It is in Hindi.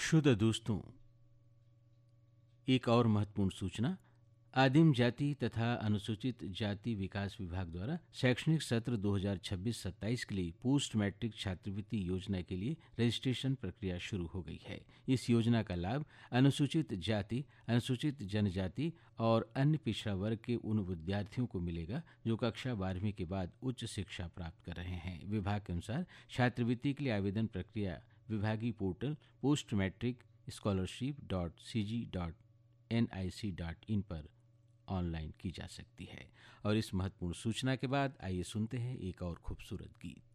शुद्ध दोस्तों, एक और महत्वपूर्ण सूचना। आदिम जाति तथा अनुसूचित जाति विकास विभाग द्वारा शैक्षणिक सत्र 2026-27 के लिए पोस्ट मैट्रिक छात्रवृत्ति योजना के लिए रजिस्ट्रेशन प्रक्रिया शुरू हो गई है। इस योजना का लाभ अनुसूचित जाति, अनुसूचित जनजाति और अन्य पिछड़ा वर्ग के उन विद्यार्थियों को मिलेगा जो कक्षा 12वीं के बाद उच्च शिक्षा प्राप्त कर रहे हैं। विभाग के अनुसार छात्रवृत्ति के लिए आवेदन प्रक्रिया विभागीय पोर्टल पोस्ट मैट्रिक scholarship.cg.nic.in पर ऑनलाइन की जा सकती है। और इस महत्वपूर्ण सूचना के बाद आइए सुनते हैं एक और खूबसूरत गीत।